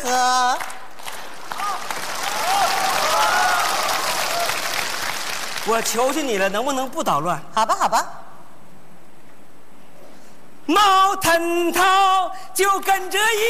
喝。 我求求你了，能不能不捣乱？ 好吧，好吧。 毛腾涛就跟着一。